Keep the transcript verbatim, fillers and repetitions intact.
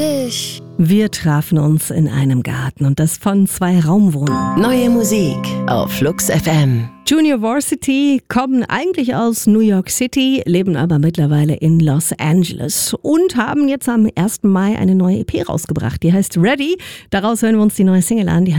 dich. Wir trafen uns in einem Garten und das von zwei Raumwohnungen. Neue Musik auf Flux F M. Junior Varsity kommen eigentlich aus New York City, leben aber mittlerweile in Los Angeles und haben jetzt am ersten Mai eine neue E P rausgebracht. Die heißt Ready. Daraus hören wir uns die neue Single an. Die